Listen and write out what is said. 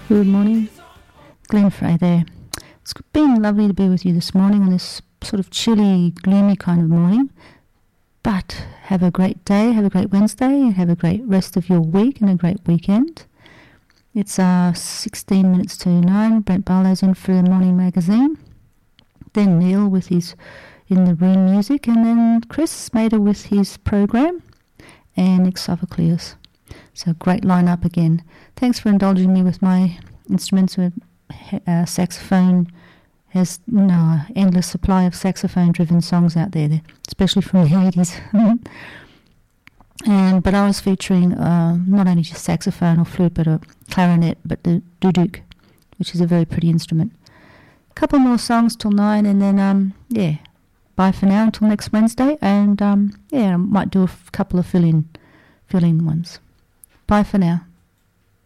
Good morning, Glenn Frey there. It's been lovely to be with you this morning on this sort of chilly, gloomy kind of morning. But have a great day, have a great Wednesday, and have a great rest of your week and a great weekend. It's 16 minutes to 9. Brent Barlow's in for the morning magazine. Then Neil with his In the Room music, and then Chris Mader with his program, and Nick Sophocles. So great lineup again. Thanks for indulging me with my instruments. With saxophone has endless supply of saxophone-driven songs out there, especially from the 80s. But I was featuring not only just saxophone or flute, but a clarinet, but the duduk, which is a very pretty instrument. A couple more songs till 9, and then bye for now until next Wednesday. And I might do a couple of fill-in ones. Bye for now.